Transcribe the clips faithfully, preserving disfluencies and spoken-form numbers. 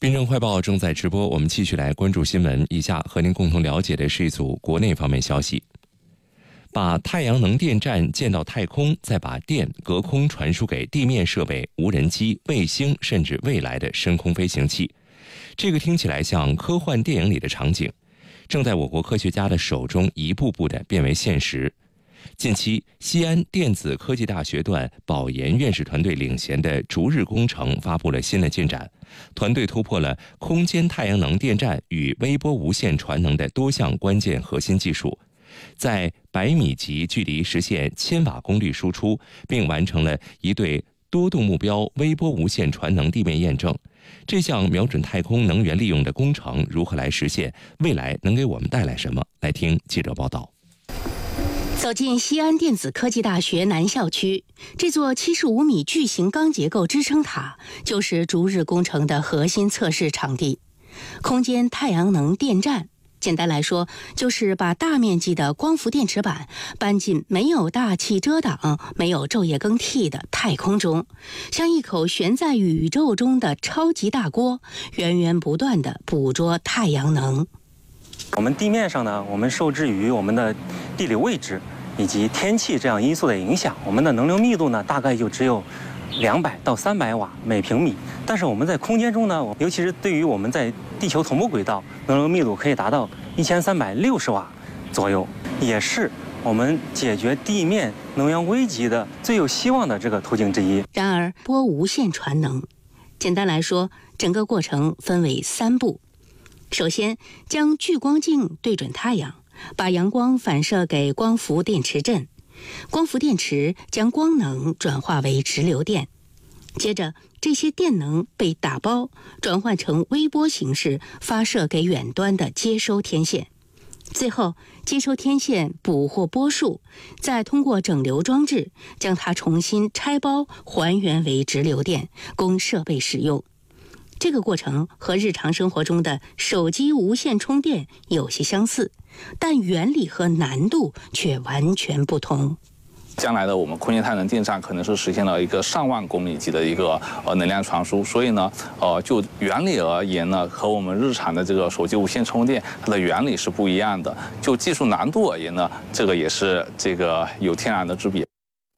辩证快报正在直播，我们继续来关注新闻。以下和您共同了解的是一组国内方面消息：把太阳能电站建到太空，再把电隔空传输给地面设备、无人机、卫星，甚至未来的深空飞行器。这个听起来像科幻电影里的场景，正在我国科学家的手中一步步地变为现实。近期，西安电子科技大学段保研院士团队领衔的逐日工程发布了新的进展，团队突破了空间太阳能电站与微波无线传能的多项关键核心技术，在百米级距离实现千瓦功率输出，并完成了一对多度目标微波无线传能地面验证。这项瞄准太空能源利用的工程如何来实现？未来能给我们带来什么？来听记者报道。 走进西安电子科技大学南校区，这座七十五米巨型钢结构支撑塔就是逐日工程的核心测试场地。空间太阳能电站，简单来说，就是把大面积的光伏电池板搬进没有大气遮挡、没有昼夜更替的太空中，像一口悬在宇宙中的超级大锅，源源不断地捕捉太阳能。 我们地面上呢，我们受制于我们的地理位置以及天气这样因素的影响，我们的能流密度呢大概就只有两百到三百瓦每平米。但是我们在空间中呢，尤其是对于我们在地球同步轨道，能流密度可以达到一千三百六十瓦左右，也是我们解决地面能源危机的最有希望的这个途径之一。 然而，波无线传能，简单来说，整个过程分为三步。首先，将聚光镜对准太阳，把阳光反射给光伏电池阵，光伏电池将光能转化为直流电。接着，这些电能被打包，转换成微波形式发射给远端的接收天线。最后，接收天线捕获波束，再通过整流装置将它重新拆包还原为直流电，供设备使用。这个过程和日常生活中的手机无线充电有些相似，但原理和难度却完全不同。 将来的我们空间太阳能电站可能是实现了一个上万公里级的一个呃能量传输，所以呢，呃，就原理而言呢，和我们日常的这个手机无线充电它的原理是不一样的。就技术难度而言呢，这个也是这个有天壤的之别。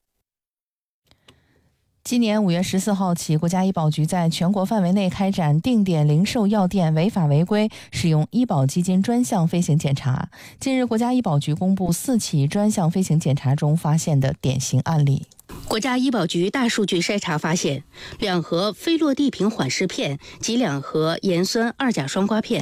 今年五月十四号起，国家医保局在全国范围内开展定点零售药店违法违规使用医保基金专项飞行检查。近日，国家医保局公布四起专项飞行检查中发现的典型案例。 国家医保局大数据筛查发现，两盒非落地屏缓释片及两盒盐酸二甲双胍片